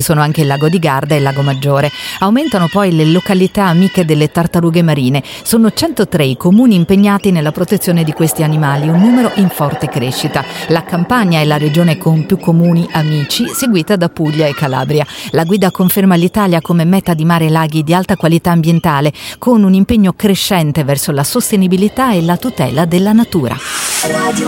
sono anche il lago di Garda e il lago Maggiore. Aumentano poi le località amiche delle tartarughe marine. Sono 103 i comuni impegnati nella protezione di questi animali, un numero in forte crescita. La Campania è la regione con più comuni amici, seguita da Puglia e Calabria. La guida conferma l'Italia come meta di mare e laghi di alta qualità ambientale, con un impegno crescente verso la sostenibilità e la tutela della natura.